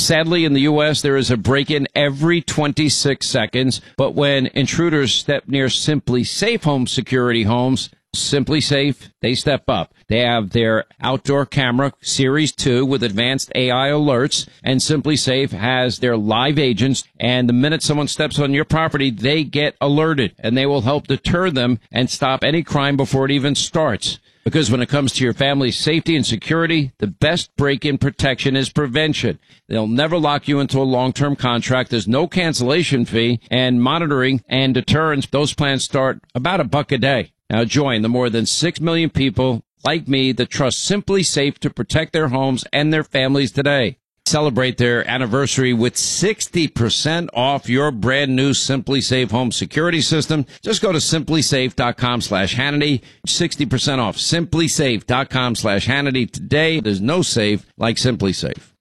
Sadly, in the U.S., there is a break-in every 26 seconds, but when intruders step near Simply Safe Home Security homes, Simply Safe, they step up. They have their outdoor camera, Series 2, with advanced AI alerts, and Simply Safe has their live agents, and the minute someone steps on your property, they get alerted, and they will help deter them and stop any crime before it even starts. Because when it comes to your family's safety and security, the best break-in protection is prevention. They'll never lock you into a long-term contract. There's no cancellation fee, and monitoring and deterrence, those plans start about $1 a day. Now join the more than 6 million people like me that trust Simply Safe to protect their homes and their families today. Celebrate their anniversary with 60% off your brand new Simply Safe home security system. Just go to simplysafe.com/Hannity. 60% off simplysafe.com/Hannity today. There's no safe like Simply Safe.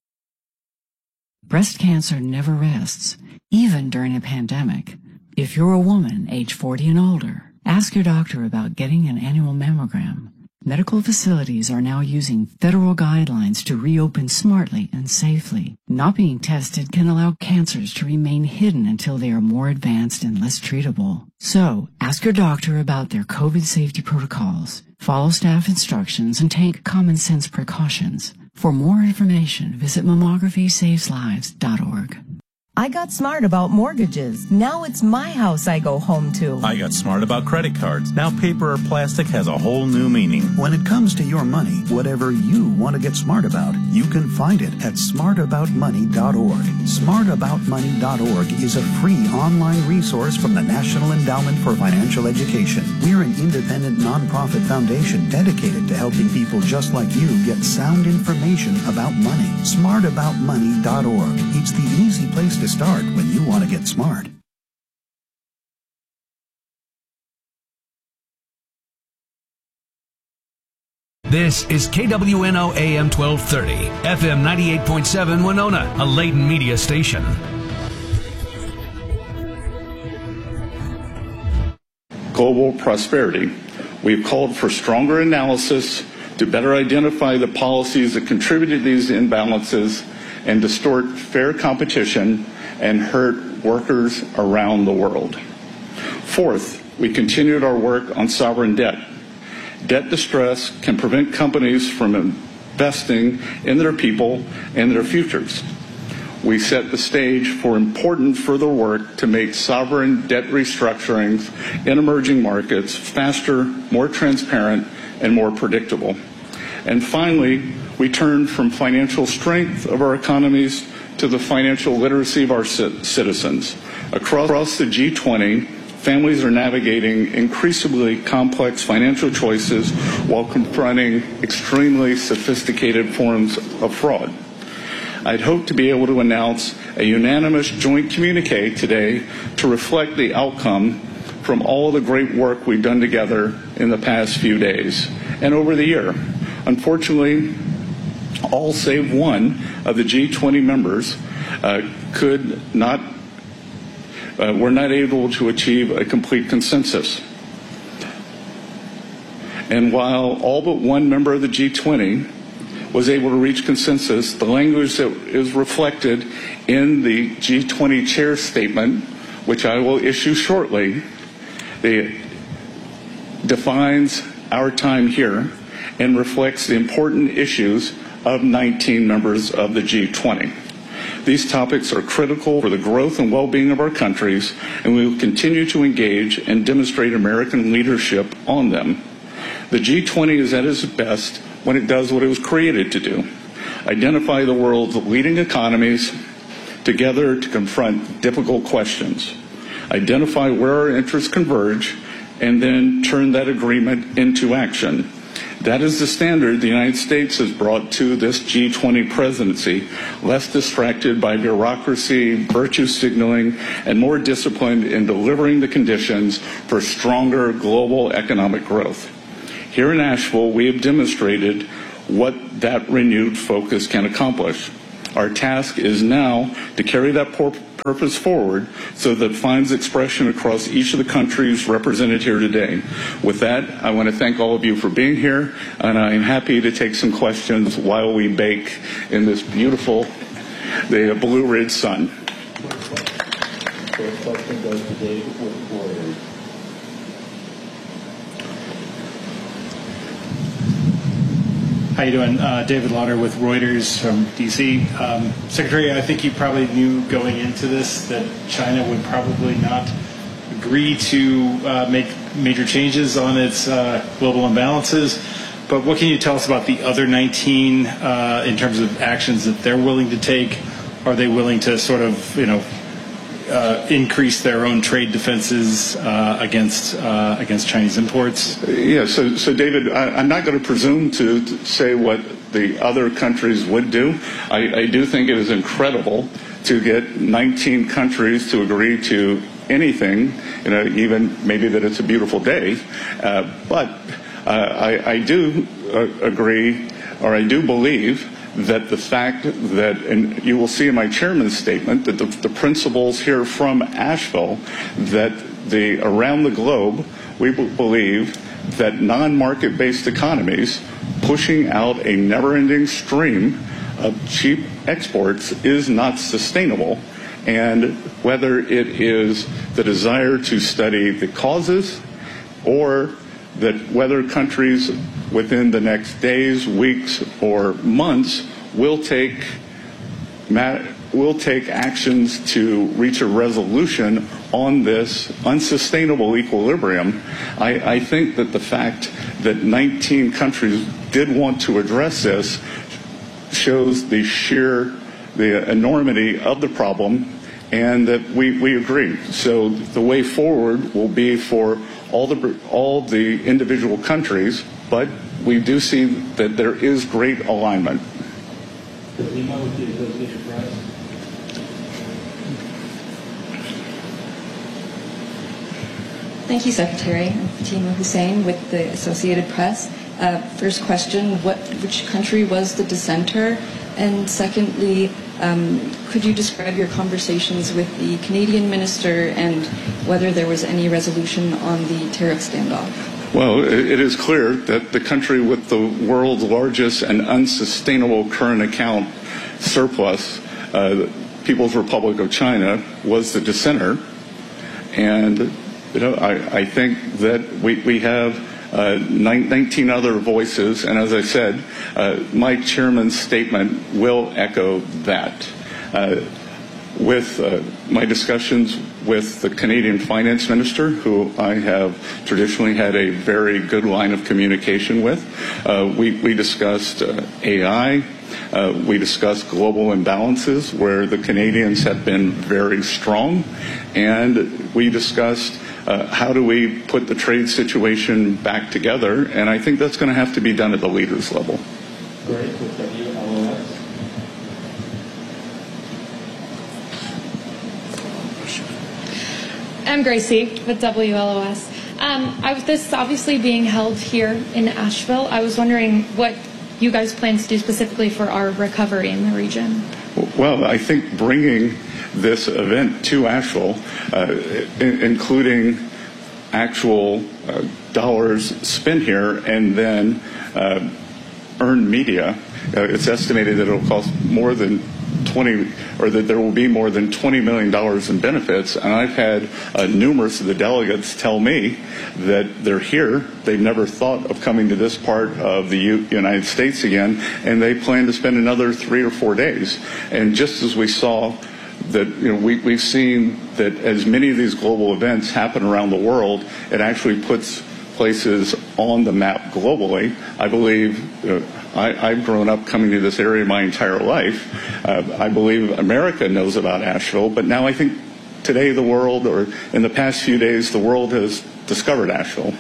Breast cancer never rests, even during a pandemic. If you're a woman age 40 and older, ask your doctor about getting an annual mammogram. Medical facilities are now using federal guidelines to reopen smartly and safely. Not being tested can allow cancers to remain hidden until they are more advanced and less treatable. So, ask your doctor about their COVID safety protocols, follow staff instructions, and take common sense precautions. For more information, visit mammographysaveslives.org. I got smart about mortgages. Now it's my house I go home to. I got smart about credit cards. Now paper or plastic has a whole new meaning. When it comes to your money, whatever you want to get smart about, you can find it at smartaboutmoney.org. Smartaboutmoney.org is a free online resource from the National Endowment for Financial Education. We're an independent nonprofit foundation dedicated to helping people just like you get sound information about money. Smartaboutmoney.org. It's the easy place to start when you want to get smart. This is KWNO AM 1230, FM 98.7 Winona, a Layton media station. Global prosperity. We've called for stronger analysis to better identify the policies that contribute to these imbalances and distort fair competition and hurt workers around the world. Fourth, we continued our work on sovereign debt. Debt distress can prevent companies from investing in their people and their futures. We set the stage for important further work to make sovereign debt restructurings in emerging markets faster, more transparent, and more predictable. And finally, we turned from financial strength of our economies to the financial literacy of our citizens. Across the G20, families are navigating increasingly complex financial choices while confronting extremely sophisticated forms of fraud. I'd hoped to be able to announce a unanimous joint communique today to reflect the outcome from all the great work we've done together in the past few days and over the year. Unfortunately, all save one of the G20 members were not able to achieve a complete consensus. And while all but one member of the G20 was able to reach consensus, the language that is reflected in the G20 chair statement, which I will issue shortly, defines our time here and reflects the important issues of 19 members of the G20. These topics are critical for the growth and well-being of our countries, and we will continue to engage and demonstrate American leadership on them. The G20 is at its best when it does what it was created to do: identify the world's leading economies together to confront difficult questions, identify where our interests converge, and then turn that agreement into action. That is the standard the United States has brought to this G20 presidency, less distracted by bureaucracy, virtue signaling, and more disciplined in delivering the conditions for stronger global economic growth. Here in Asheville, we have demonstrated what that renewed focus can accomplish. Our task is now to carry that purpose forward so that it finds expression across each of the countries represented here today. With that, I want to thank all of you for being here, and I'm happy to take some questions while we bake in this beautiful the Blue Ridge Sun. First question goes to David with Reuters. How you doing? David Lauder with Reuters from D.C. Secretary, I think you probably knew going into this that China would probably not agree to make major changes on its global imbalances. But what can you tell us about the other 19 in terms of actions that they're willing to take? Are they willing to sort of, increase their own trade defenses against Chinese imports? Yeah, so David, I'm not going to presume to say what the other countries would do. I do think it is incredible to get 19 countries to agree to anything, even maybe that it's a beautiful day. But I do agree, or I do believe, that the fact that, and you will see in my chairman's statement, that the principles here from Asheville, that around the globe, we believe that non-market-based economies pushing out a never-ending stream of cheap exports is not sustainable. And whether it is the desire to study the causes, or that whether countries within the next days, weeks, or months will take actions to reach a resolution on this unsustainable equilibrium, I think that the fact that 19 countries did want to address this shows the enormity of the problem, and that we agree. So the way forward will be for all the individual countries, but we do see that there is great alignment. Thank you, Secretary. I'm Fatima Hussein with the Associated Press. First question, which country was the dissenter? And secondly, could you describe your conversations with the Canadian minister and whether there was any resolution on the tariff standoff? Well, it is clear that the country with the world's largest and unsustainable current account surplus, the People's Republic of China, was the dissenter. And I think that we have 19 other voices, and as I said, my chairman's statement will echo that. With my discussions with the Canadian finance minister, who I have traditionally had a very good line of communication with, we discussed AI, we discussed global imbalances, where the Canadians have been very strong, and we discussed how do we put the trade situation back together, and I think that's going to have to be done at the leaders level. Great. With WLOS. I'm Gracie with WLOS. This is obviously being held here in Asheville. I was wondering what you guys plan to do specifically for our recovery in the region. Well, I think bringing this event to Asheville, including actual dollars spent here and then earned media, it's estimated that it will cost more than that there will be more than $20 million in benefits. And I've had numerous of the delegates tell me that they're here, they've never thought of coming to this part of the United States again, and they plan to spend another 3 or 4 days. And just as we saw that, we've seen that as many of these global events happen around the world, it actually puts places on the map globally. I believe I've grown up coming to this area my entire life. I believe America knows about Asheville, but now I think today the world, or in the past few days, the world has discovered Asheville.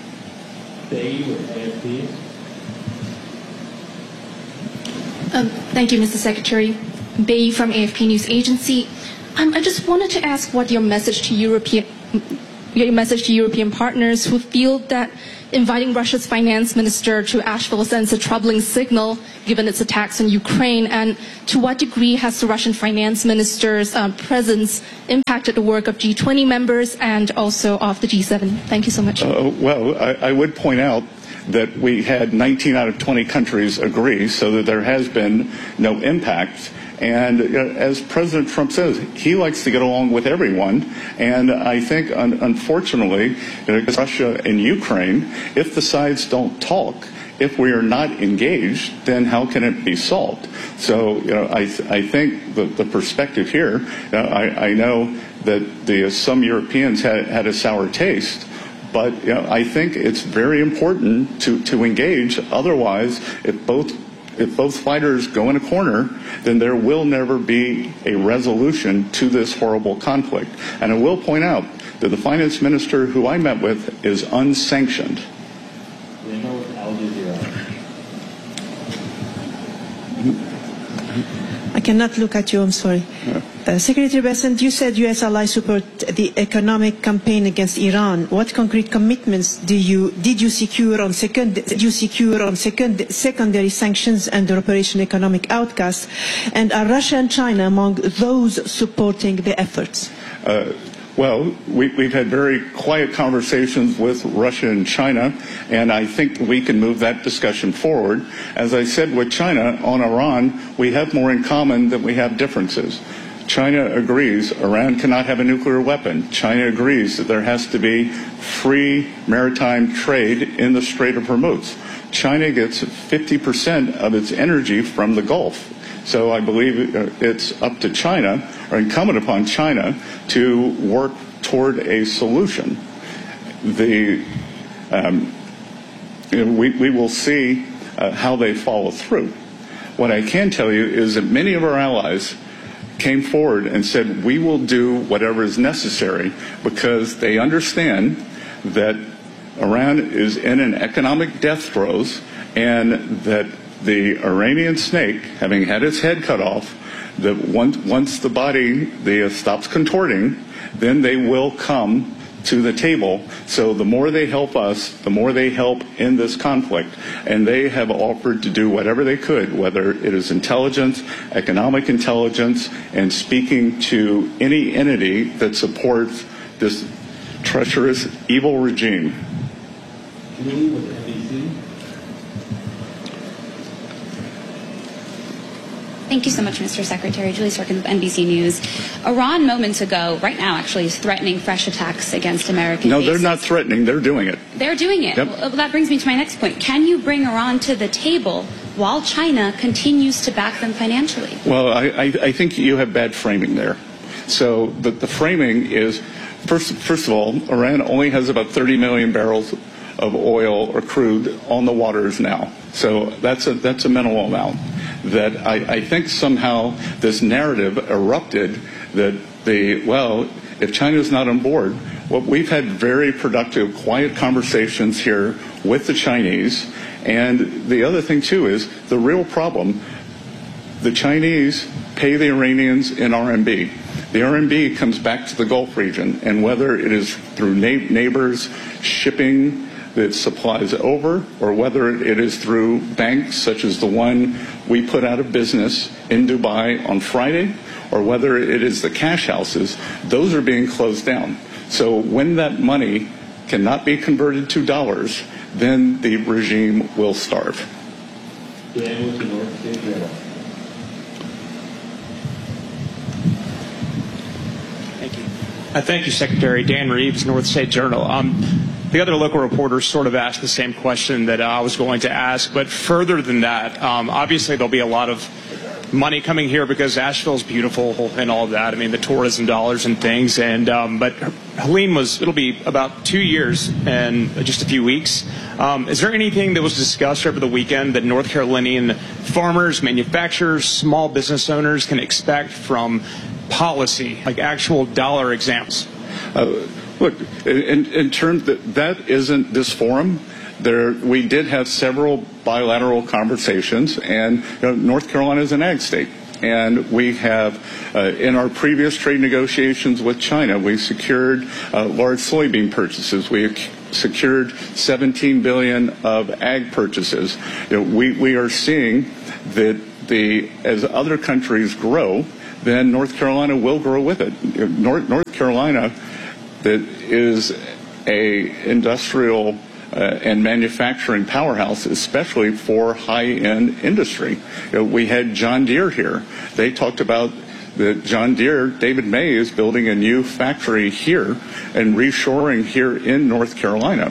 Thank you, Mr. Secretary. Bei from AFP News Agency. I just wanted to ask what your message to European partners who feel that inviting Russia's finance minister to Asheville sends a troubling signal given its attacks on Ukraine, and to what degree has the Russian finance minister's presence impacted the work of G20 members and also of the G7? Thank you so much. Well, I would point out that we had 19 out of 20 countries agree, so that there has been no impact. And as President Trump says, he likes to get along with everyone. And I think, unfortunately, Russia and Ukraine, if the sides don't talk, if we are not engaged, then how can it be solved? So, I think the perspective here, I know that some Europeans had a sour taste, but I think it's very important to engage. Otherwise, if both fighters go in a corner, then there will never be a resolution to this horrible conflict. And I will point out that the finance minister who I met with is unsanctioned. I cannot look at you, I'm sorry. Secretary Bessent, you said U.S. allies support the economic campaign against Iran. What concrete commitments did you secure on secondary sanctions under Operation Economic Outcast? And are Russia and China among those supporting the efforts? Well, we've had very quiet conversations with Russia and China, and I think we can move that discussion forward. As I said with China, on Iran, we have more in common than we have differences. China agrees Iran cannot have a nuclear weapon. China agrees that there has to be free maritime trade in the Strait of Hormuz. China gets 50% of its energy from the Gulf. So I believe it's up to China, or incumbent upon China, to work toward a solution. We will see how they follow through. What I can tell you is that many of our allies came forward and said, we will do whatever is necessary, because they understand that Iran is in an economic death throes, and that the Iranian snake, having had its head cut off, that once the body stops contorting, then they will come to the table. So the more they help us, the more they help in this conflict. And they have offered to do whatever they could, whether it is intelligence, economic intelligence, and speaking to any entity that supports this treacherous, evil regime. Julie with NBC. Thank you so much, Mr. Secretary. Julie Sorkin with NBC News. Iran moments ago, right now actually, is threatening fresh attacks against American bases. No, they're not threatening. They're doing it. They're doing it. Yep. Well, that brings me to my next point. Can you bring Iran to the table while China continues to back them financially? Well, I think you have bad framing there. So the framing is, first of all, Iran only has about 30 million barrels of oil or crude on the waters now. So that's a minimal amount. That I think somehow this narrative erupted that if China's not on board, well, we've had very productive, quiet conversations here with the Chinese. And the other thing, too, is the real problem, the Chinese pay the Iranians in RMB. The RMB comes back to the Gulf region, and whether it is through neighbors shipping that supplies over, or whether it is through banks such as the one we put out of business in Dubai on Friday, or whether it is the cash houses, those are being closed down. So when that money cannot be converted to dollars, then the regime will starve. Thank you, Secretary. Dan Reeves, North State Journal. The other local reporters sort of asked the same question that I was going to ask, but further than that, obviously there'll be a lot of money coming here because Asheville's beautiful and all of that. I mean, the tourism dollars and things. And but Helene it'll be about 2 years and just a few weeks. Is there anything that was discussed over the weekend that North Carolinian farmers, manufacturers, small business owners can expect from policy, like actual dollar examples? Look, in terms that isn't this forum. We did have several bilateral conversations, and North Carolina is an ag state. And we have, in our previous trade negotiations with China, we secured large soybean purchases. We secured $17 billion of ag purchases. We are seeing that as other countries grow, then North Carolina will grow with it. North Carolina, that is a industrial and manufacturing powerhouse, especially for high-end industry. We had John Deere here. They talked about that John Deere, David May is building a new factory here and reshoring here in North Carolina.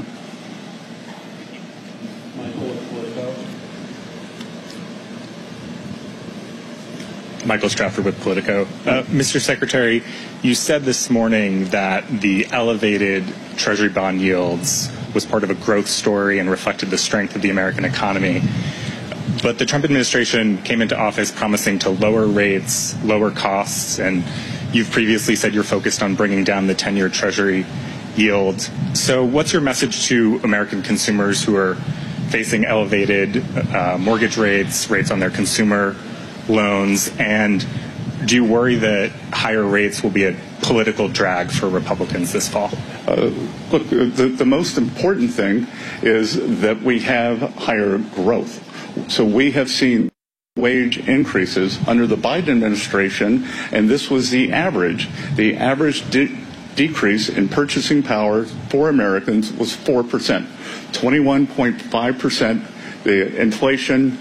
Michael Stratford with Politico. Mr. Secretary, you said this morning that the elevated Treasury bond yields was part of a growth story and reflected the strength of the American economy. But the Trump administration came into office promising to lower rates, lower costs, and you've previously said you're focused on bringing down the 10-year Treasury yield. So what's your message to American consumers who are facing elevated mortgage rates on their consumer loans, and do you worry that higher rates will be a political drag for Republicans this fall? Look, the most important thing is that we have higher growth. So we have seen wage increases under the Biden administration, and this was the average. The average decrease in purchasing power for Americans was 4%, 21.5%. The inflation,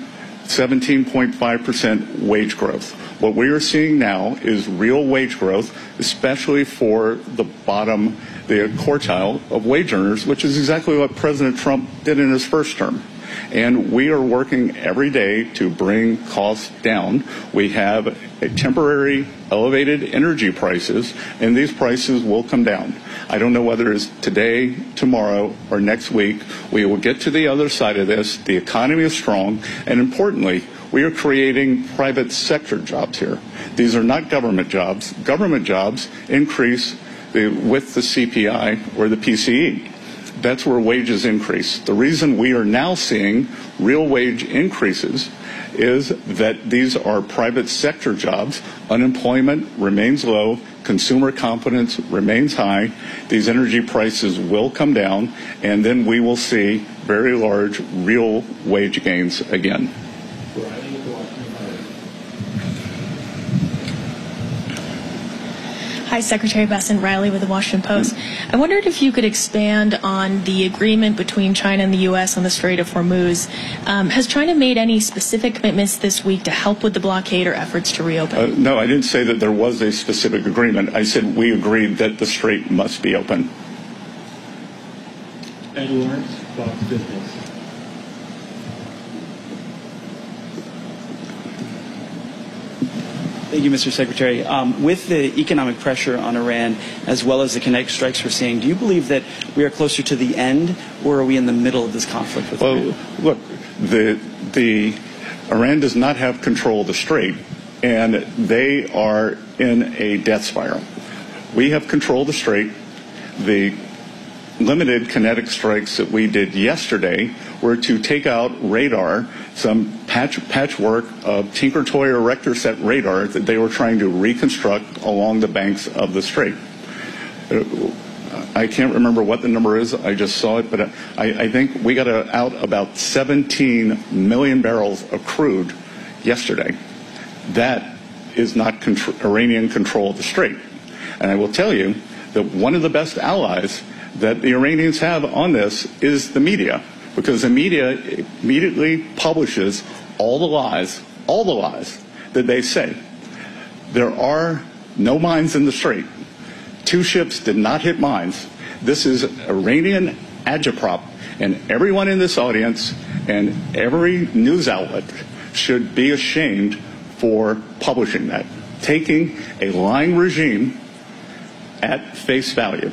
17.5% wage growth. What we are seeing now is real wage growth, especially for the bottom, the quartile of wage earners, which is exactly what President Trump did in his first term. And we are working every day to bring costs down. We have a temporary elevated energy prices, and these prices will come down. I don't know whether it's today, tomorrow, or next week. We will get to the other side of this. The economy is strong, and importantly, we are creating private sector jobs here. These are not government jobs. Government jobs increase with the CPI or the PCE. That's where wages increase. The reason we are now seeing real wage increases is that these are private sector jobs. Unemployment remains low. Consumer confidence remains high. These energy prices will come down, and then we will see very large real wage gains again. Hi, Secretary Bessent, Riley with the Washington Post. I wondered if you could expand on the agreement between China and the U.S. on the Strait of Hormuz. Has China made any specific commitments this week to help with the blockade or efforts to reopen? No, I didn't say that there was a specific agreement. I said we agreed that the strait must be open. Ed Lawrence, Fox Business. Thank you, Mr. Secretary. With the economic pressure on Iran, as well as the kinetic strikes we're seeing, do you believe that we are closer to the end, or are we in the middle of this conflict with Iran? Look, the Iran does not have control of the strait, and they are in a death spiral. We have control of the strait. The limited kinetic strikes that we did yesterday were to take out radar, some patchwork of Tinker Toy Erector set radar that they were trying to reconstruct along the banks of the strait. I can't remember what the number is. I just saw it, but I think we got out about 17 million barrels of crude yesterday. That is not Iranian control of the strait. And I will tell you that one of the best allies that the Iranians have on this is the media, because the media immediately publishes all the lies that they say. There are no mines in the strait. 2 ships did not hit mines. This is Iranian agitprop, and everyone in this audience and every news outlet should be ashamed for publishing that, taking a lying regime at face value.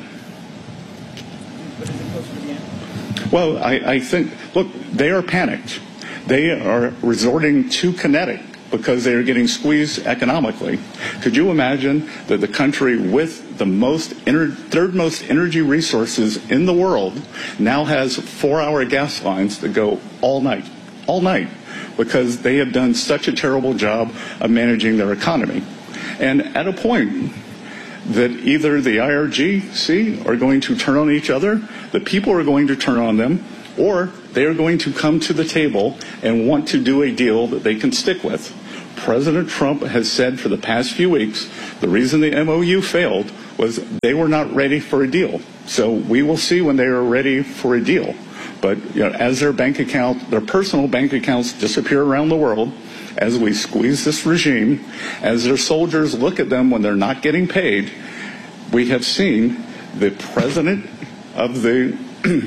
Well, I think, look, they are panicked. They are resorting to kinetic because they are getting squeezed economically. Could you imagine that the country with the third most energy resources in the world now has 4-hour gas lines that go all night, because they have done such a terrible job of managing their economy. And at a point that either the IRGC are going to turn on each other, the people are going to turn on them, or they are going to come to the table and want to do a deal that they can stick with. President Trump has said for the past few weeks the reason the MOU failed was they were not ready for a deal. So we will see when they are ready for a deal. But as their personal bank accounts disappear around the world, as we squeeze this regime, as their soldiers look at them when they're not getting paid, we have seen the president of the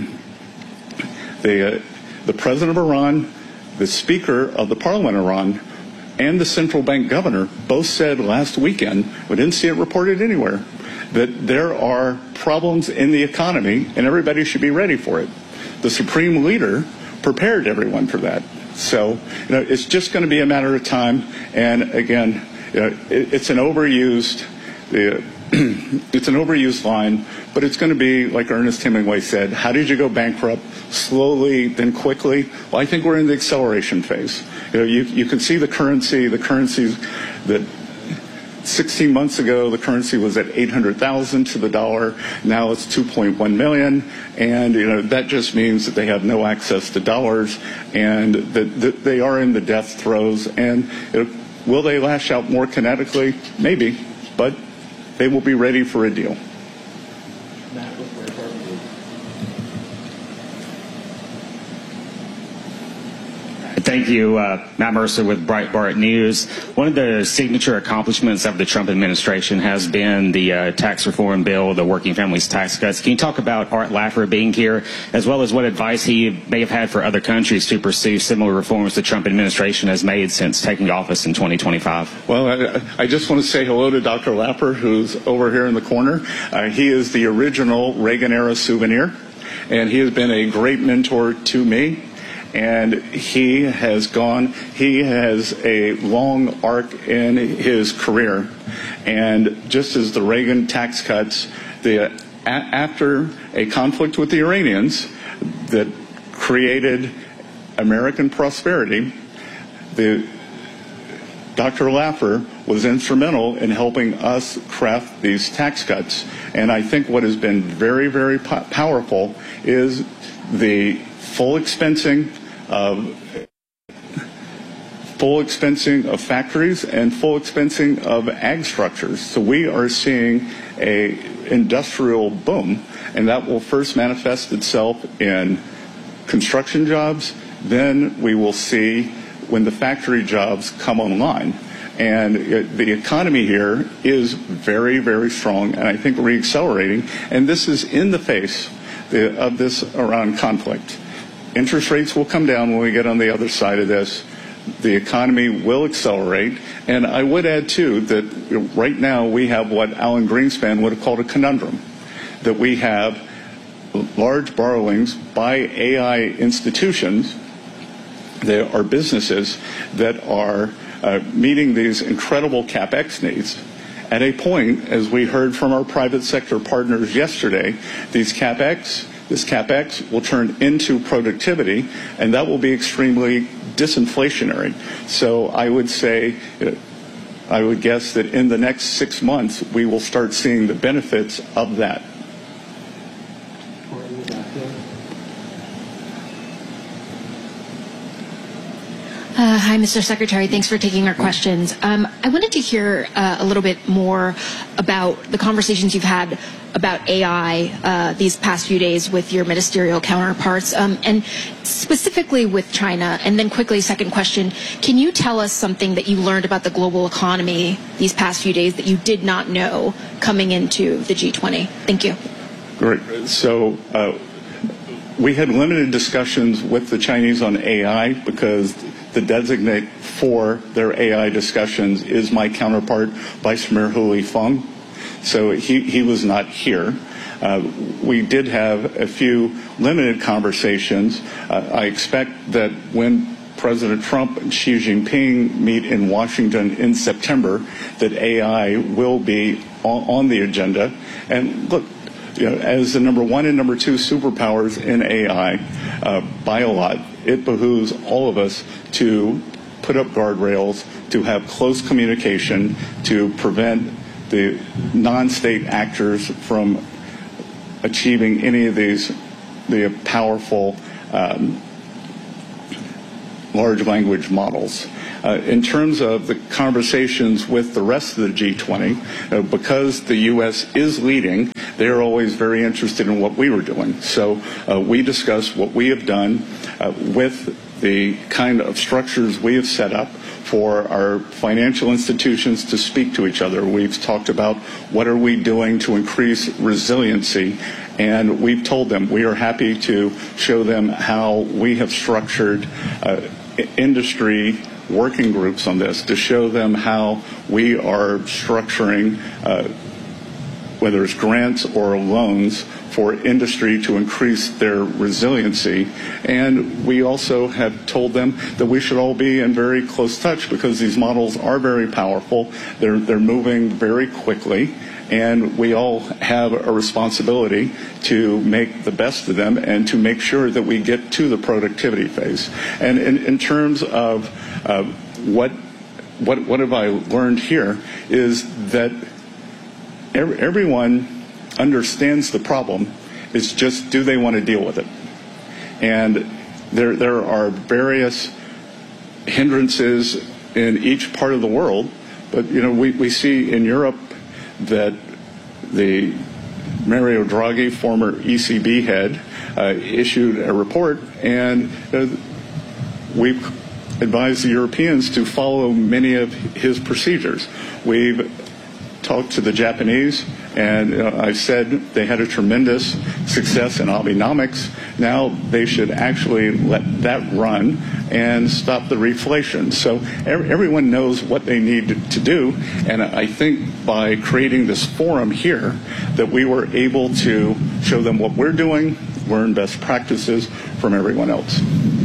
president of Iran, the speaker of the parliament of Iran, and the central bank governor both said last weekend, we didn't see it reported anywhere, that there are problems in the economy and everybody should be ready for it. The supreme leader prepared everyone for that. So, it's just going to be a matter of time. And again, it's an overused, it's an overused line, but it's going to be, like Ernest Hemingway said, how did you go bankrupt? Slowly, then quickly? Well, I think we're in the acceleration phase. You can see the currencies that 16 months ago, the currency was at 800,000 to the dollar. Now it's 2.1 million. And, that just means that they have no access to dollars and that they are in the death throes. And will they lash out more kinetically? Maybe, but they will be ready for a deal. Thank you. Matt Mercer with Breitbart News. One of the signature accomplishments of the Trump administration has been the tax reform bill, the working families tax cuts. Can you talk about Art Laffer being here, as well as what advice he may have had for other countries to pursue similar reforms the Trump administration has made since taking office in 2025? Well, I just want to say hello to Dr. Laffer, who's over here in the corner. He is the original Reagan-era souvenir, and he has been a great mentor to me. And he has a long arc in his career. And just as the Reagan tax cuts, after a conflict with the Iranians that created American prosperity, Dr. Laffer was instrumental in helping us craft these tax cuts. And I think what has been very, very powerful is the full expensing of factories and full expensing of ag structures. So we are seeing a industrial boom, and that will first manifest itself in construction jobs. Then we will see when the factory jobs come online. And the economy here is very, very strong, and I think we're accelerating. And this is in the face of this Iran conflict. Interest rates will come down when we get on the other side of this. The economy will accelerate. And I would add, too, that right now we have what Alan Greenspan would have called a conundrum, that we have large borrowings by AI institutions that are businesses that are meeting these incredible CapEx needs. At a point, as we heard from our private sector partners yesterday, this CapEx will turn into productivity, and that will be extremely disinflationary. So I would guess that in the next 6 months, we will start seeing the benefits of that. Hi, Mr. Secretary. Thanks for taking our questions. I wanted to hear a little bit more about the conversations you've had about AI these past few days with your ministerial counterparts, and specifically with China. And then quickly, second question, can you tell us something that you learned about the global economy these past few days that you did not know coming into the G20? Thank you. Great. So we had limited discussions with the Chinese on AI because the designate for their AI discussions is my counterpart, Vice Mayor Hu Feng. So he was not here. We did have a few limited conversations. I expect that when President Trump and Xi Jinping meet in Washington in September, that AI will be on the agenda. And look, as the number one and number two superpowers in AI, by a lot, it behooves all of us to put up guardrails, to have close communication, to prevent the non-state actors from achieving any of the powerful large language models. In terms of the conversations with the rest of the G20, because the U.S. is leading, they're always very interested in what we were doing. So we discuss what we have done with the kind of structures we have set up for our financial institutions to speak to each other. We've talked about what are we doing to increase resiliency, and we've told them we are happy to show them how we have structured industry working groups on this, to show them how we are structuring whether it's grants or loans for industry to increase their resiliency. And we also have told them that we should all be in very close touch because these models are very powerful. They're moving very quickly, and we all have a responsibility to make the best of them and to make sure that we get to the productivity phase. And in terms of what have I learned here is that everyone understands the problem. It's just, do they want to deal with it? And there are various hindrances in each part of the world, but we see in Europe that the Mario Draghi, former ECB head, issued a report, and we've advised the Europeans to follow many of his procedures. We've talked to the Japanese, and I said they had a tremendous success in Abenomics. Now they should actually let that run and stop the reflation. So everyone knows what they need to do, and I think by creating this forum here that we were able to show them what we're doing, learn best practices from everyone else.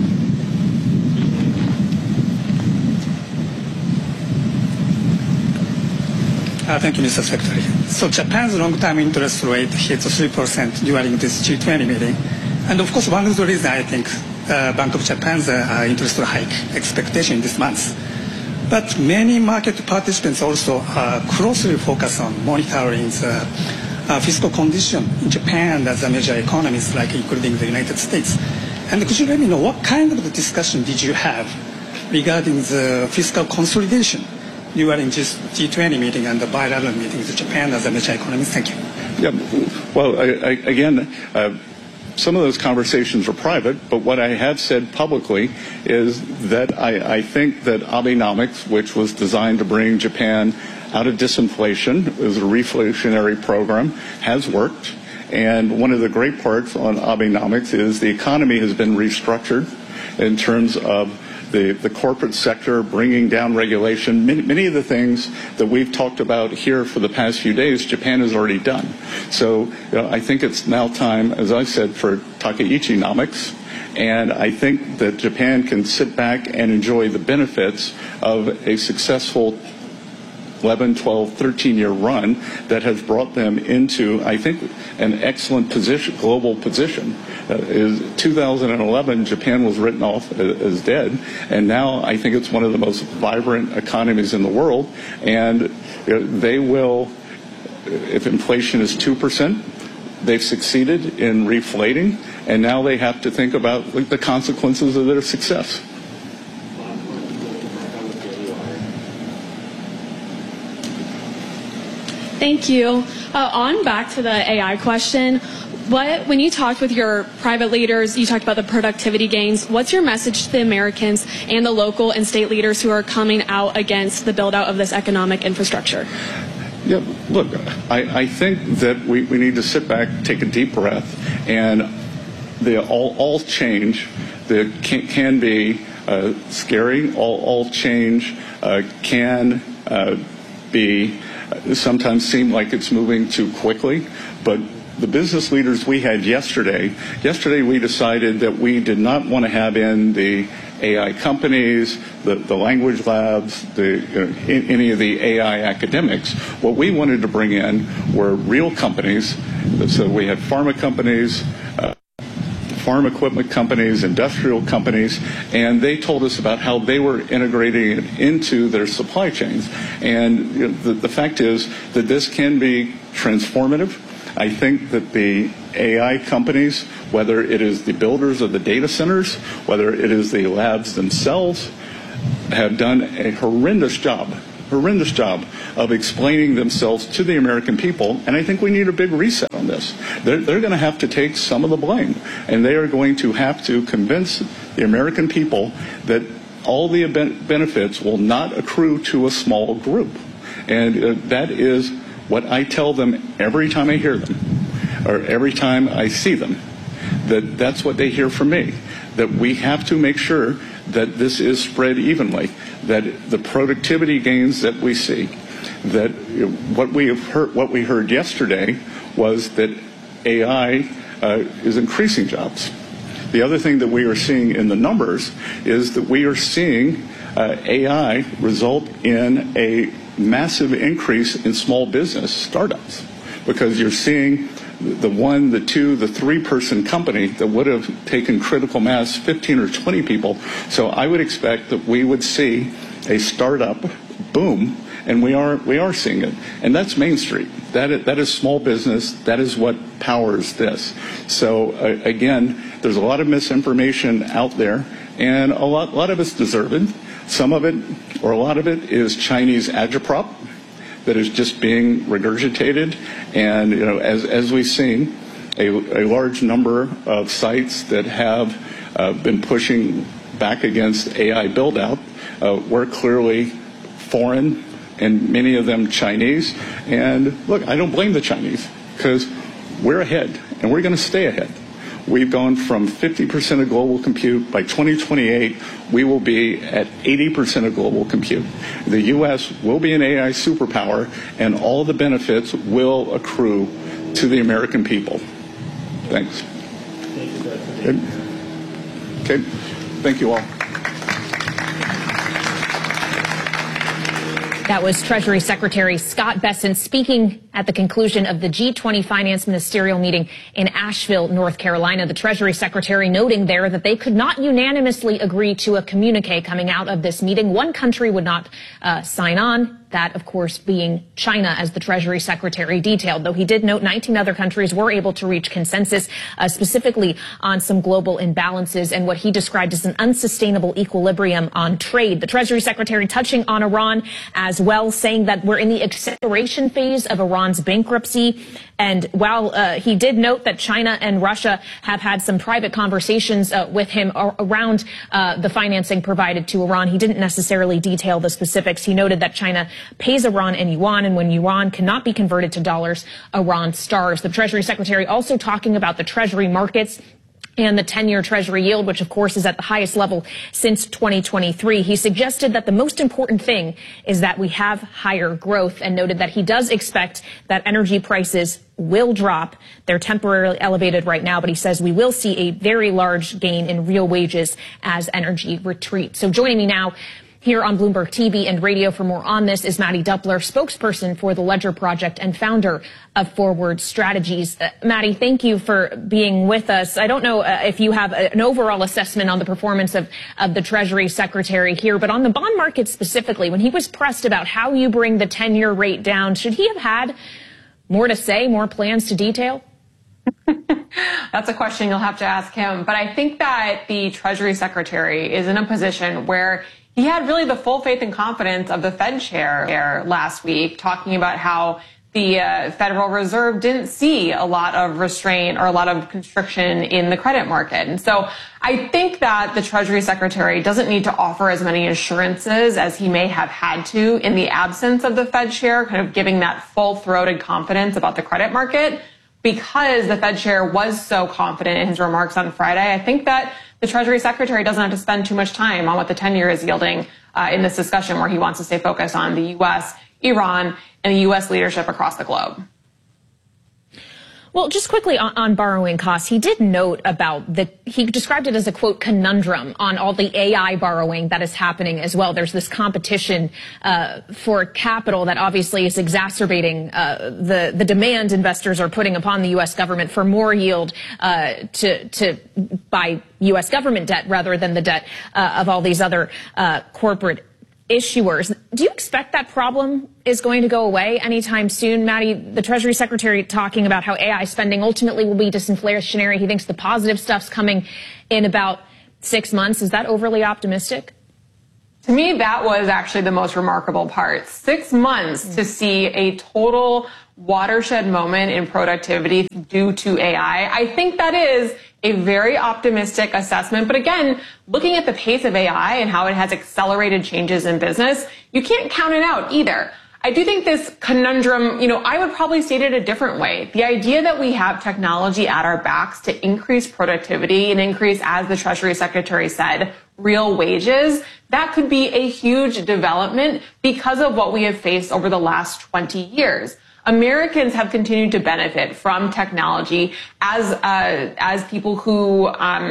Thank you, Mr. Secretary. So Japan's long-term interest rate hit 3% during this G20 meeting. And of course, one of the reasons I think Bank of Japan's interest rate hike expectation this month. But many market participants also closely focus on monitoring the fiscal condition in Japan as a major economies, like including the United States. And could you let me know what kind of discussion did you have regarding the fiscal consolidation during this G20 meeting and the bilateral meetings with Japan as a major economy? Thank you. Yeah, well, again, some of those conversations are private, but what I have said publicly is that I think that Abenomics, which was designed to bring Japan out of disinflation, it was a reflationary program, has worked. And one of the great parts on Abenomics is the economy has been restructured in terms of the corporate sector, bringing down regulation. Many of the things that we've talked about here for the past few days, Japan has already done. So I think it's now time, as I said, for Takaichi-nomics. And I think that Japan can sit back and enjoy the benefits of a successful 11, 12, 13-year run that has brought them into, I think, an excellent position, global position. In 2011, Japan was written off as dead, and now I think it's one of the most vibrant economies in the world, and they will, if inflation is 2%, they've succeeded in reflating, and now they have to think about the consequences of their success. Thank you. On back to the AI question, when you talked with your private leaders, you talked about the productivity gains. What's your message to the Americans and the local and state leaders who are coming out against the build out of this economic infrastructure? Yeah, look, I think that we need to sit back, take a deep breath, and all change that can be scary. All change can be sometimes seem like it's moving too quickly, but the business leaders we had yesterday we decided that we did not want to have in the AI companies, the language labs, any of the AI academics. What we wanted to bring in were real companies. So we had pharma companies, farm equipment companies, industrial companies, and they told us about how they were integrating it into their supply chains. And the fact is that this can be transformative. I think that the AI companies whether it is the builders of the data centers, whether it is the labs themselves, have done a horrendous job of explaining themselves to the American people, and I think we need a big reset on this. They're going to have to take some of the blame, and they are going to have to convince the American people that all the benefits will not accrue to a small group. And that is what I tell them every time I hear them, or every time I see them, that's what they hear from me, that we have to make sure that this is spread evenly, that the productivity gains that we see, that what we heard yesterday was that AI is increasing jobs. The other thing that we are seeing in the numbers is that we are seeing AI result in a massive increase in small business startups, because you're seeing the 1, the 2, the 3-person company that would have taken critical mass 15 or 20 people. So I would expect that we would see a startup boom, and we are seeing it. And that's Main Street. That is small business. That is what powers this. So again, there's a lot of misinformation out there, and a lot of it's deserved. Some of it, or a lot of it, is Chinese agitprop that is just being regurgitated. And as we've seen, a large number of sites that have been pushing back against AI build-out were clearly foreign, and many of them Chinese. And look, I don't blame the Chinese, because we're ahead, and we're going to stay ahead. We've gone from 50% of global compute. By 2028, we will be at 80% of global compute. The U.S. will be an AI superpower, and all the benefits will accrue to the American people. Thanks. Okay. Thank you all. That was Treasury Secretary Scott Bessent speaking at the conclusion of the G20 Finance Ministerial meeting in Asheville, North Carolina. The Treasury Secretary noting there that they could not unanimously agree to a communique coming out of this meeting. One country would not sign on. That, of course, being China, as the Treasury Secretary detailed, though he did note 19 other countries were able to reach consensus, specifically on some global imbalances and what he described as an unsustainable equilibrium on trade. The Treasury Secretary touching on Iran as well, saying that we're in the acceleration phase of Iran's bankruptcy. And while he did note that China and Russia have had some private conversations with him around the financing provided to Iran, he didn't necessarily detail the specifics. He noted that China pays Iran in yuan, and when yuan cannot be converted to dollars, Iran starves. The Treasury Secretary also talking about the Treasury markets and the 10-year Treasury yield, which, of course, is at the highest level since 2023. He suggested that the most important thing is that we have higher growth, and noted that he does expect that energy prices will drop. They're temporarily elevated right now, but he says we will see a very large gain in real wages as energy retreats. So joining me now here on Bloomberg TV and radio for more on this is Maddie Doppler, spokesperson for the Ledger Project and founder of Forward Strategies. Maddie, thank you for being with us. I don't know if you have an overall assessment on the performance of the Treasury Secretary here, but on the bond market specifically, when he was pressed about how you bring the 10-year rate down, should he have had more to say, more plans to detail? That's a question you'll have to ask him. But I think that the Treasury Secretary is in a position where he had really the full faith and confidence of the Fed chair last week, talking about how the Federal Reserve didn't see a lot of restraint or a lot of constriction in the credit market. And so I think that the Treasury Secretary doesn't need to offer as many assurances as he may have had to in the absence of the Fed chair, kind of giving that full-throated confidence about the credit market. Because the Fed chair was so confident in his remarks on Friday, I think that the Treasury Secretary doesn't have to spend too much time on what the 10-year is yielding in this discussion, where he wants to stay focused on the U.S., Iran, and the U.S. leadership across the globe. Well, just quickly on borrowing costs, he did note about he described it as a, quote, conundrum on all the AI borrowing that is happening as well. There's this competition for capital that obviously is exacerbating the demand investors are putting upon the U.S. government for more yield to buy U.S. government debt rather than the debt of all these other corporate issuers. Do you expect that problem is going to go away anytime soon? Maddie, the Treasury Secretary talking about how AI spending ultimately will be disinflationary. He thinks the positive stuff's coming in about 6 months. Is that overly optimistic? To me, that was actually the most remarkable part. 6 months to see a total watershed moment in productivity due to AI. I think that is a very optimistic assessment. But again, looking at the pace of AI and how it has accelerated changes in business, you can't count it out either. I do think this conundrum, I would probably state it a different way. The idea that we have technology at our backs to increase productivity and increase, as the Treasury Secretary said, real wages, that could be a huge development because of what we have faced over the last 20 years. Americans have continued to benefit from technology as people who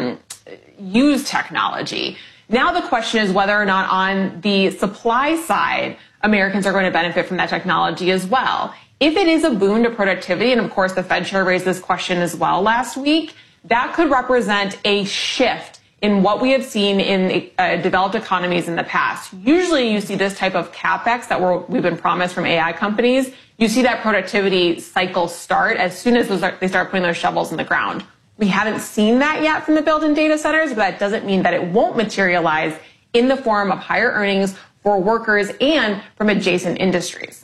use technology. Now the question is whether or not on the supply side, Americans are going to benefit from that technology as well. If it is a boon to productivity, and of course the Fed chair raised this question as well last week, that could represent a shift in what we have seen in developed economies in the past. Usually you see this type of capex that we've been promised from AI companies. You see that productivity cycle start as soon as they start putting their shovels in the ground. We haven't seen that yet from the built-in data centers, but that doesn't mean that it won't materialize in the form of higher earnings for workers and from adjacent industries.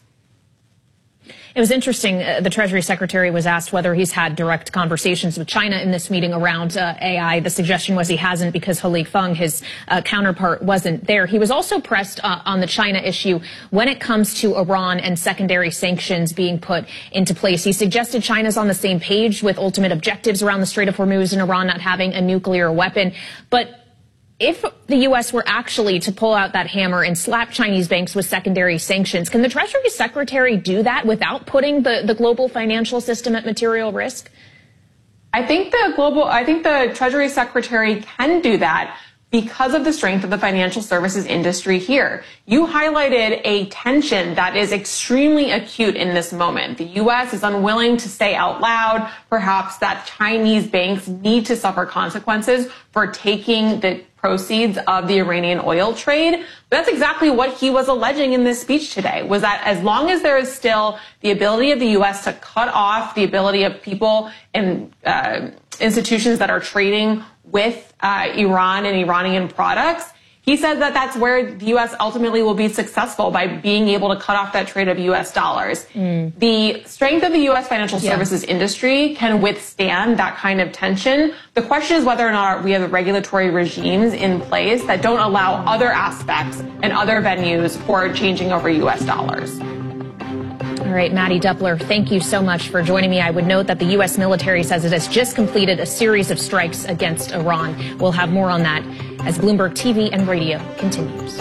It was interesting. The Treasury Secretary was asked whether he's had direct conversations with China in this meeting around AI. The suggestion was he hasn't because He Lifeng, his counterpart, wasn't there. He was also pressed on the China issue when it comes to Iran and secondary sanctions being put into place. He suggested China's on the same page with ultimate objectives around the Strait of Hormuz and Iran not having a nuclear weapon. But if the U.S. were actually to pull out that hammer and slap Chinese banks with secondary sanctions, can the Treasury Secretary do that without putting the global financial system at material risk? I think the Treasury Secretary can do that because of the strength of the financial services industry here. You highlighted a tension that is extremely acute in this moment. The U.S. is unwilling to say out loud, perhaps, that Chinese banks need to suffer consequences for taking the proceeds of the Iranian oil trade. But that's exactly what he was alleging in this speech today, was that as long as there is still the ability of the U.S. to cut off the ability of people and institutions that are trading with Iran and Iranian products, he said that that's where the U.S. ultimately will be successful, by being able to cut off that trade of U.S. dollars. The strength of the U.S. financial services industry can withstand that kind of tension. The question is whether or not we have the regulatory regimes in place that don't allow other aspects and other venues for changing over U.S. dollars. All right, Maddie Doepler, thank you so much for joining me. I would note that the U.S. military says it has just completed a series of strikes against Iran. We'll have more on that as Bloomberg TV and radio continues.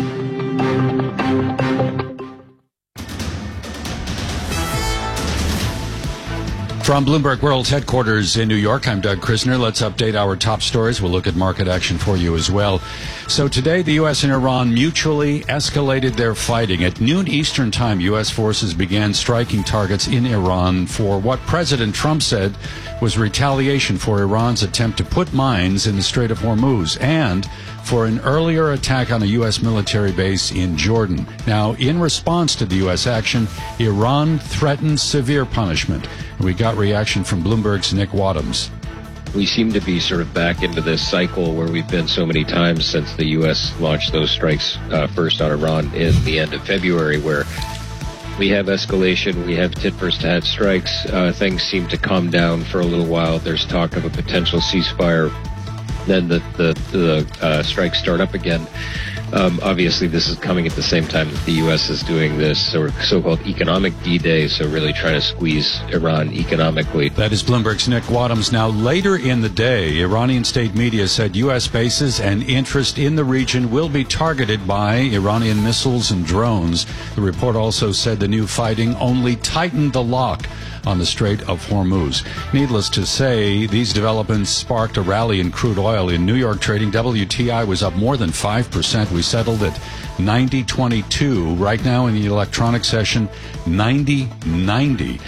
From Bloomberg World's headquarters in New York, I'm Doug Krisner. Let's update our top stories. We'll look at market action for you as well. So today, the U.S. and Iran mutually escalated their fighting. At noon Eastern time, U.S. forces began striking targets in Iran for what President Trump said was retaliation for Iran's attempt to put mines in the Strait of Hormuz and for an earlier attack on a U.S. military base in Jordan. Now, in response to the U.S. action, Iran threatened severe punishment. We got reaction from Bloomberg's Nick Wadhams. We seem to be sort of back into this cycle where we've been so many times since the U.S. launched those strikes first on Iran in the end of February, where we have escalation, we have tit-for-tat strikes. Things seem to calm down for a little while. There's talk of a potential ceasefire. Then the strikes start up again. Obviously, this is coming at the same time that the U.S. is doing this sort of so-called economic D-Day, so really trying to squeeze Iran economically. That is Bloomberg's Nick Wadhams. Now, later in the day, Iranian state media said U.S. bases and interest in the region will be targeted by Iranian missiles and drones. The report also said the new fighting only tightened the lock on the Strait of Hormuz. Needless to say, these developments sparked a rally in crude oil. In New York trading, WTI was up more than 5%. We settled at 90.22. Right now in the electronic session, 90.90.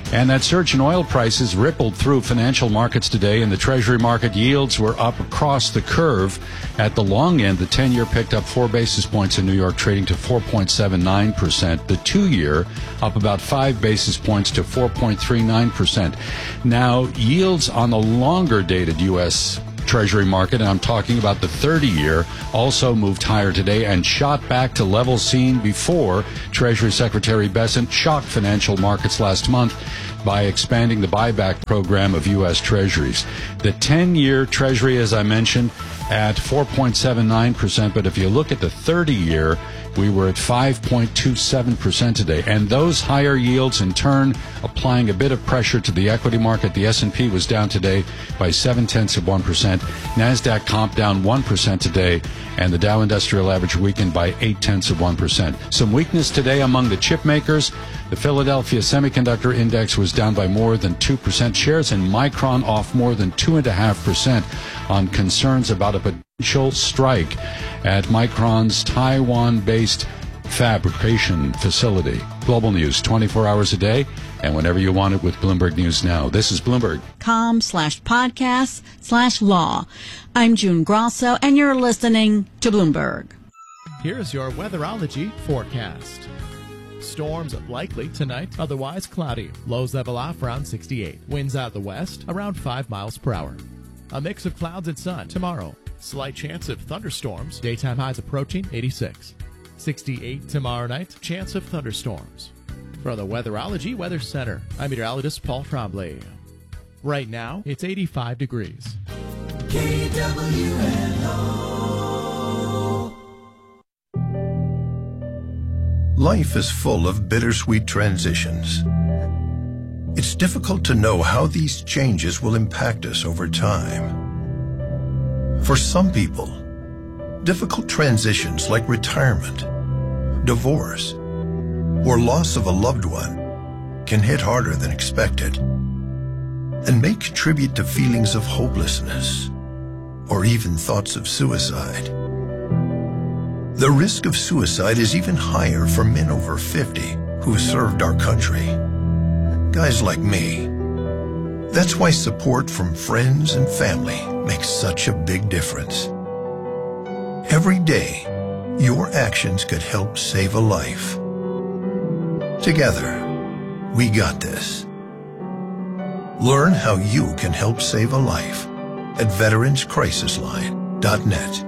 And that surge in oil prices rippled through financial markets today, and the Treasury market yields were up across the curve. At the long end, the 10-year picked up 4 basis points in New York, trading to 4.79%. The 2-year up about 5 basis points to 4.39%. Now, yields on the longer-dated U.S. Treasury market, and I'm talking about the 30-year, also moved higher today and shot back to levels seen before Treasury Secretary Bessent shocked financial markets last month by expanding the buyback program of U.S. Treasuries. The 10-year Treasury, as I mentioned, at 4.79%, but if you look at the 30-year, we were at 5.27% today. And those higher yields, in turn, applying a bit of pressure to the equity market. The S&P was down today by 0.7%. NASDAQ comp down 1% today. And the Dow Industrial Average weakened by 0.8%. Some weakness today among the chip makers. The Philadelphia Semiconductor Index was down by more than 2%. Shares in Micron off more than 2.5% on concerns about a potential strike at Micron's Taiwan-based fabrication facility. Global news 24 hours a day and whenever you want it with Bloomberg News Now. This is Bloomberg.com/podcasts/law. I'm June Grosso, and you're listening to Bloomberg. Here's your weatherology forecast. Storms likely tonight, otherwise cloudy. Lows level off around 68. Winds out of the west around 5 miles per hour. A mix of clouds and sun tomorrow. Slight chance of thunderstorms. Daytime highs approaching 86. 68 tomorrow night. Chance of thunderstorms. From the Weatherology Weather Center, I'm meteorologist Paul Trombley. Right now, it's 85 degrees. KWNO. Life is full of bittersweet transitions. It's difficult to know how these changes will impact us over time. For some people, difficult transitions like retirement, divorce, or loss of a loved one can hit harder than expected and may contribute to feelings of hopelessness or even thoughts of suicide. The risk of suicide is even higher for men over 50 who served our country. Guys like me. That's why support from friends and family makes such a big difference. Every day, your actions could help save a life. Together, we got this. Learn how you can help save a life at veteranscrisisline.net.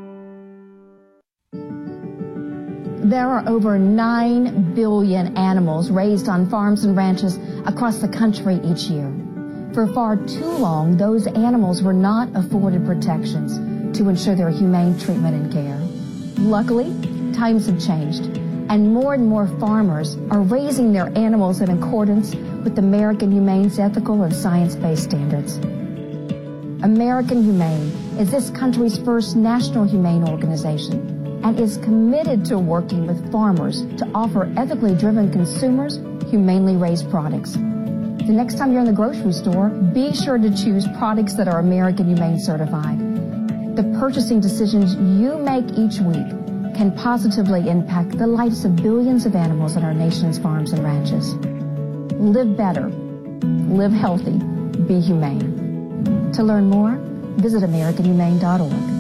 There are over 9 billion animals raised on farms and ranches across the country each year. For far too long, those animals were not afforded protections to ensure their humane treatment and care. Luckily, times have changed, and more farmers are raising their animals in accordance with American Humane's ethical and science-based standards. American Humane is this country's first national humane organization and is committed to working with farmers to offer ethically driven consumers humanely raised products. The next time you're in the grocery store, be sure to choose products that are American Humane certified. The purchasing decisions you make each week can positively impact the lives of billions of animals on our nation's farms and ranches. Live better, live healthy, be humane. To learn more, visit AmericanHumane.org.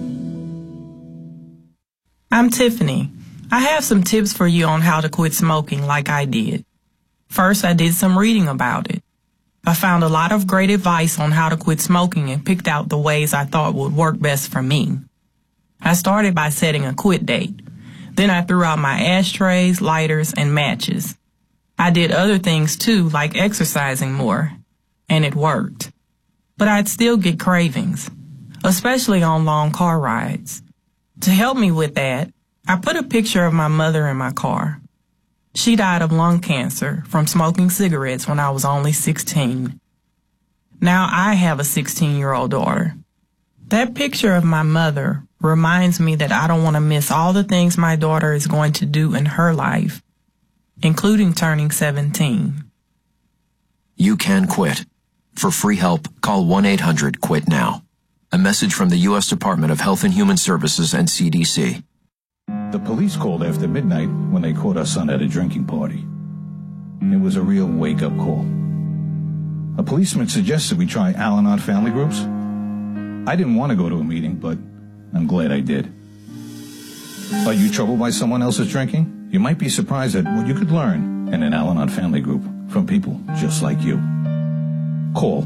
I'm Tiffany. I have some tips for you on how to quit smoking like I did. First, I did some reading about it. I found a lot of great advice on how to quit smoking and picked out the ways I thought would work best for me. I started by setting a quit date. Then I threw out my ashtrays, lighters, and matches. I did other things too, like exercising more. And it worked. But I'd still get cravings, especially on long car rides. To help me with that, I put a picture of my mother in my car. She died of lung cancer from smoking cigarettes when I was only 16. Now I have a 16-year-old daughter. That picture of my mother reminds me that I don't want to miss all the things my daughter is going to do in her life, including turning 17. You can quit. For free help, call 1-800-QUIT-NOW. A message from the U.S. Department of Health and Human Services and CDC. The police called after midnight when they caught our son at a drinking party. It was a real wake-up call. A policeman suggested we try Al-Anon family groups. I didn't want to go to a meeting, but I'm glad I did. Are you troubled by someone else's drinking? You might be surprised at what you could learn in an Al-Anon family group from people just like you. Call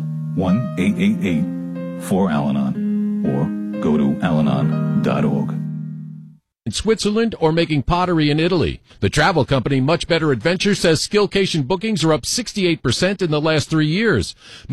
1-888-4-AL-ANON or go to alanon.org. In Switzerland or making pottery in Italy. The travel company Much Better Adventure says Skillcation bookings are up 68% in the last 3 years.